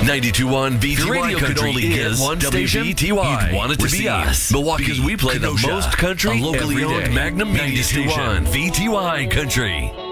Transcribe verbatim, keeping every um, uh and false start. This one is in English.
ninety-two point one V T Y radio Country could only get is one W station, V T Y. you'd want it to be Racine, us. Milwaukee, Because we play the Kenosha, most country a locally every owned day. Magnum media ninety-two point one station. V T Y Country.